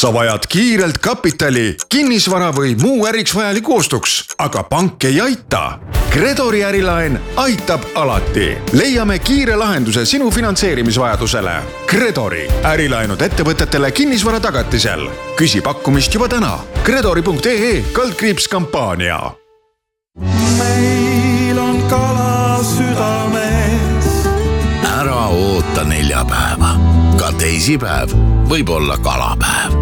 Sa vajad kiirelt kapitali, kinnisvara või muu äriks vajaliku ostuks, aga pank ei aita. Credori ärilaen aitab alati. Leiame kiire lahenduse sinu finantseerimisvajadusele. Credori ärilaenud ettevõtetele kinnisvara tagatisel. Küsi pakkumist juba täna. Credori.ee/kampaania. Meil on kala südames. Ära oota neljapäeva. Ka teisipäev võib olla kalapäev.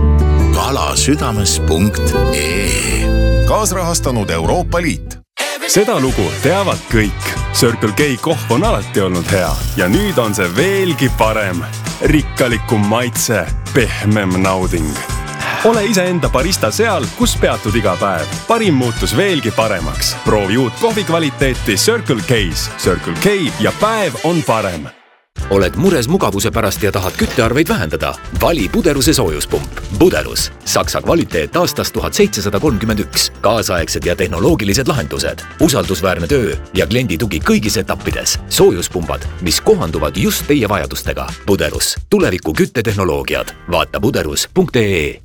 kalasüdames.ee. Kaasrahastanud Euroopa Liit. Seda lugu teavad kõik. Circle K kohv on alati olnud hea ja nüüd on see veelgi parem. Rikkalikum maitse, pehmem nauding. Ole iseenda barista seal, kus peatud iga päev. Parim muutus veelgi paremaks. Proovi uut kohvi kvaliteeti Circle K's. Circle K ja päev on parem. Oled mures mugavuse pärast ja tahad küttearveid vähendada? Vali Buderuse soojuspump. Buderus. Saksa kvaliteet aastast 1731. Kaasaegsed ja tehnoloogilised lahendused. Usaldusväärne töö ja kliendi tugi kõigis etappides. Soojuspumbad, mis kohanduvad just teie vajadustega. Buderus. Tuleviku küttetehnoloogiad. Vaata buderus.ee.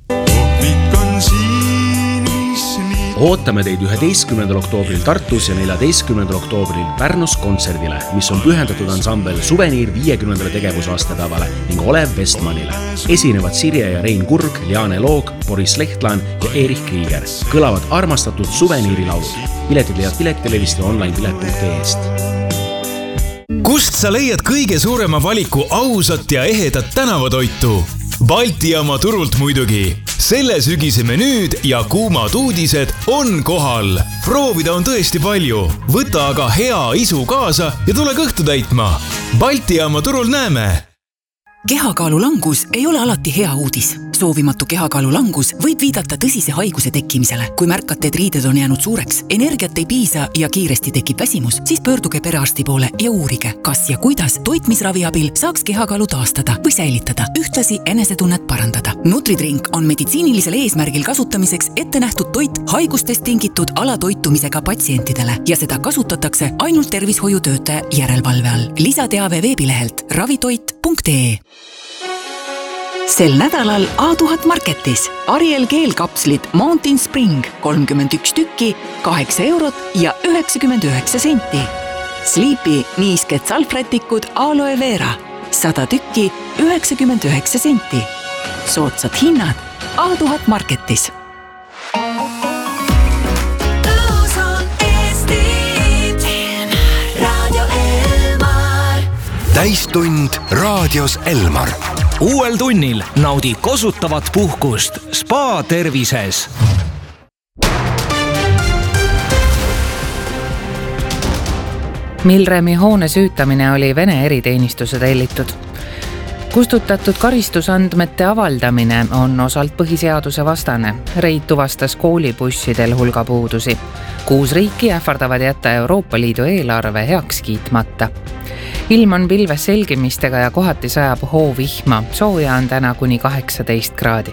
Ootame teid 11. oktoobril Tartus ja 14. oktoobril Pärnus kontserdile, mis on pühendatud ansambel Suveniir 50. tegevusaastapäevale ning Olev Vestmanile. Esinevad Sirje ja Rein Kurg, Liane Loog, Boris Lehtlaan ja Erich Krieger. Kõlavad armastatud Suveniirilaulud. Piletid leiad Piletilevist ja online-pilet.ee-st. Kust sa leiad kõige suurema valiku ausat ja ehedat tänavatoitu? Balti jaama turult muidugi. Selle sügise menüüd ja kuumad uudised on kohal. Proovida on tõesti palju. Võta aga hea isu kaasa ja tule kõhtu täitma. Balti jaama turul näeme. Kehakaalu langus ei ole alati hea uudis. Soovimatu kehakaalu langus võib viidata tõsise haiguse tekkimisele. Kui märkate, et riided on jäänud suureks, energiat ei piisa ja kiiresti tekib väsimus, siis pöörduge perearsti poole ja uurige, kas ja kuidas toitmisravi abil saaks kehakaalu taastada või säilitada, ühtlasi enesetunnet parandada. Nutridrink on meditsiinilisel eesmärgil kasutamiseks ette nähtud toit haigustest tingitud alatoitumisega patsientidele ja seda kasutatakse ainult tervishoiutöötaja järelevalve all. Lisateave veebilehelt ravitoit.ee. Sel nädalal A1000 Marketis Ariel keelkapslid Mountain Spring 31 tükki, 8 eurot ja 99 senti. Sleepy niisked salvrätikud Aloe Vera 100 tükki, 99 senti. Soodsad hinnad A1000 Marketis. Täistund raadios Elmar. Uuel tunnil naudi kosutavat puhkust Spa tervises. Milremi hoone süütamine oli Vene eriteenistuse tellitud. Kustutatud karistusandmete avaldamine on osalt põhiseaduse vastane. Reit tuvastas koolibussidel hulga puudusi. 6 riiki ähvardavad jätta Euroopa Liidu eelarve heaks kiitmata. Ilm on pilves selgimistega ja kohati sajab hoovihma. Sooja on täna kuni 18 kraadi.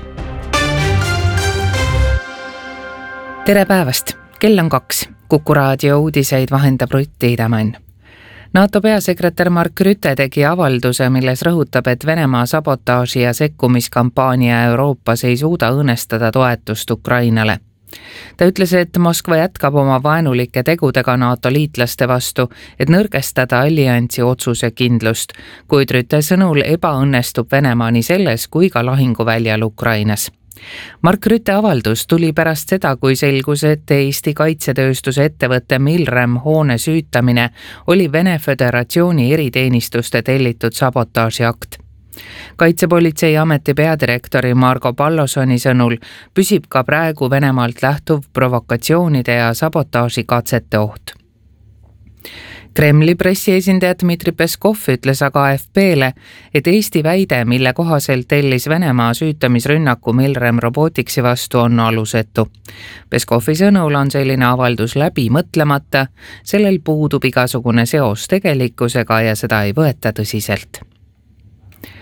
Tere päevast! Kell on 2. Kuku raadio uudiseid vahendab Rutti Idamann. NATO peasekretär Mark Rutte tegi avalduse, milles rõhutab, et Venemaa sabotaaži ja sekkumiskampaania Euroopas ei suuda õõnestada toetust Ukrainale. Ta ütles, et Moskva jätkab oma vaenulike tegudega NATO liitlaste vastu, et nõrgestada alliansi otsusekindlust, kuid Rütte sõnul ebaõnnestub Venemaa nii selles kui ka lahinguväljal Ukrainas. Mark Rütte avaldus tuli pärast seda, kui selgus, et Eesti kaitsetööstuse ettevõtte Milrem hoone süütamine oli Vene Föderatsiooni eriteenistuste tellitud sabotaažiakt. Kaitsepolitsei ameti peadirektori Margo Pallosoni sõnul püsib ka praegu Venemaalt lähtuv provokatsioonide ja sabotaažikatsete oht. Kremli pressiesindaja Dmitri Peskov ütles aga AFP-le, et Eesti väide, mille kohaselt tellis Venemaa süütamisrünnaku Milrem Robotiksi vastu, on alusetu. Peskovi sõnul on selline avaldus läbi mõtlemata, sellel puudub igasugune seos tegelikkusega ja seda ei võeta tõsiselt.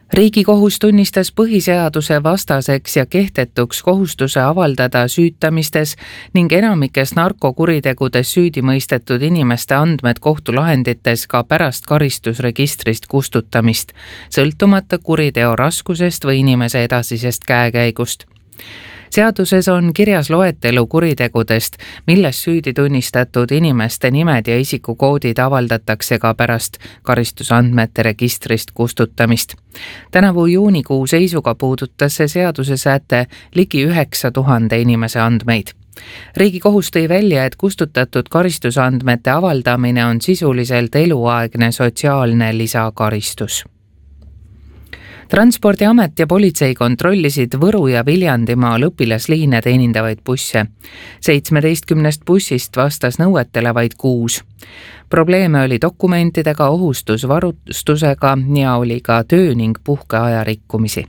Riigikohus tunnistas põhiseaduse vastaseks ja kehtetuks kohustuse avaldada süütamistes ning enamikes narkokuritegudes süüdi mõistetud inimeste andmed kohtulahendites ka pärast karistusregistrist kustutamist, sõltumata kuriteo raskusest või inimese edasisest käekäigust. Seaduses on kirjas loetelu kuritegudest, milles süüdi tunnistatud inimeste nimed ja isikukoodid avaldatakse ka pärast karistusandmete registrist kustutamist. Tänavu juunikuu seisuga puudutas see seaduse säte ligi 9000 inimese andmeid. Riigikohus tõi välja, et kustutatud karistusandmete avaldamine on sisuliselt eluaegne sotsiaalne lisakaristus. Transpordiamet ja politsei kontrollisid Võru ja Viljandimaal õpilasliine teenindavaid busse. 17 bussist vastas nõuetele vaid 6. Probleeme oli dokumentidega, ohustusvarustusega ja oli ka töö ning puhkeaja rikkumisi.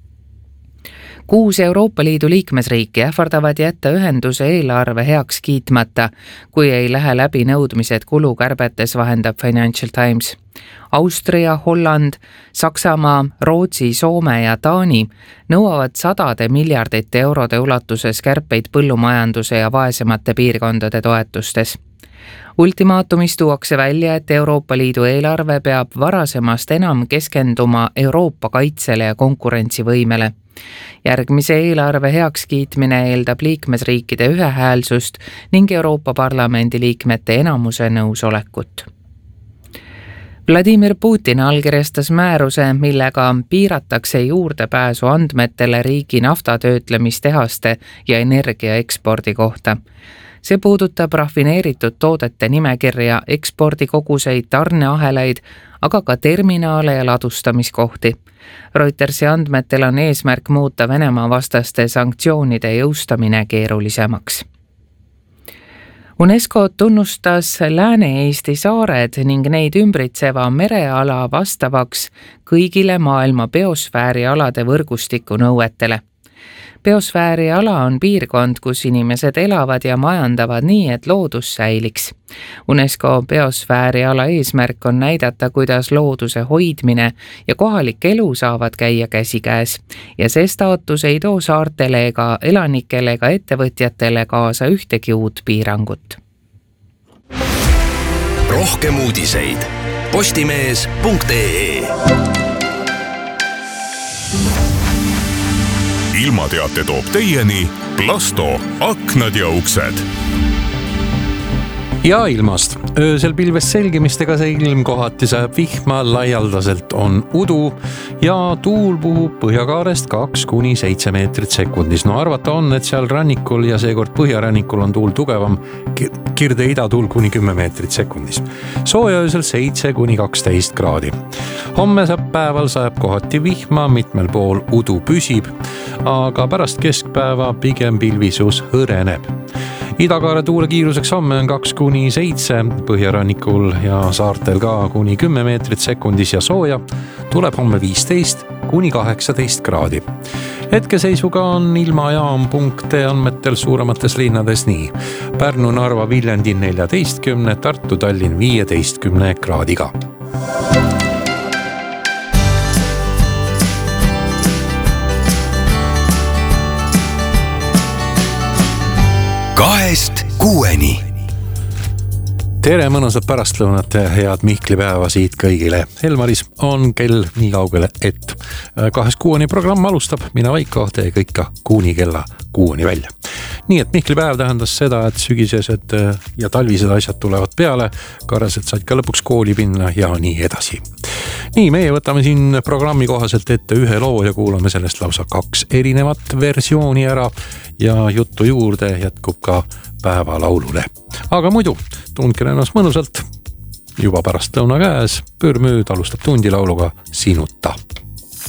6 Euroopa Liidu liikmesriiki ähvardavad jätta ühenduse eelarve heaks kiitmata, kui ei lähe läbi nõudmised kulukärbetes, vahendab Financial Times. Austria, Holland, Saksamaa, Rootsi, Soome ja Taani nõuavad 100 miljardite eurode ulatuses kärpeid põllumajanduse ja vaesemate piirkondade toetustes. Ultimaatumis tuuakse välja, et Euroopa Liidu eelarve peab varasemast enam keskenduma Euroopa kaitsele ja konkurentsivõimele. Järgmise eelarve heakskiitmine eeldab liikmesriikide ühehäälsust ning Euroopa Parlamendi liikmete enamuse nõusolekut. Vladimir Putin allkirjastas määruse, millega piiratakse juurdepääsu andmetele riigi naftatöötlemistehaste ja energia ekspordi kohta. See puudutab rafineeritud toodete nimekirja, ekspordikoguseid, tarneahelaid, aga ka terminaale ja ladustamiskohti. Reutersi andmetel on eesmärk muuta Venemaa vastaste sanktsioonide jõustamine keerulisemaks. UNESCO tunnustas Lääne-Eesti saared ning neid ümbritseva mereala vastavaks kõigile maailma biosfäärialade võrgustiku nõuetele. Biosfääriala on piirkond, kus inimesed elavad ja majandavad nii, et loodus säiliks. UNESCO biosfääriala eesmärk on näidata, kuidas looduse hoidmine ja kohalik elu saavad käia käsikäes. Ja see staatus ei too saartele ega elanikele ega ettevõtjatele kaasa ühtegi uut piirangut. Rohkem uudiseid postimees.ee. Ilmateate toob teieni Plasto aknad ja uksed. Ja ilmast. Öösel pilvest selgimistega see ilm kohati sajab vihma, laialdaselt on udu ja tuul puhub põhjakaarest 2-7 meetrit sekundis. No arvata on, et seal rannikul ja seekord põhjarannikul on tuul tugevam, kirde idatuul kuni 10 meetrit sekundis. Sooja öösel 7-12 kraadi. Homme saab päeval sajab kohati vihma, mitmel pool udu püsib, aga pärast keskpäeva pigem pilvisus hõreneb. Idakaare tuule kiiruseks homme on 2-7, põhjarannikul ja saartel ka kuni 10 meetrit sekundis ja sooja tuleb homme 15-18 kraadi. Hetkeseisuga on ilmajaam punkte andmetel suuremates linnades nii. Pärnu, Narva, Viljandi 14, Tartu, Tallinn 15 kraadiga. Kahest kuueni. Tere mõnusat pärastlõunat ja head Mihklipäeva siit kõigile. Helmaris on kell nii kaugele, et 2-6 programm alustab, mina Vaiko, tee kõika kuni kella 6 välja. Nii et Mihklipäev tähendas seda, et sügisesed ja talvised asjad tulevad peale, karased said ka lõpuks kooli pinna ja nii edasi. Nii, meie võtame siin programmi kohaselt ette ühe loo ja kuulame sellest lausa 2 erinevat versiooni ära ja juttu juurde jätkub ka päevalaulule. Aga muidu, tundke ennast mõnusalt, juba pärast lõuna käes, Pürmüüd alustab tundilauluga Sinuta.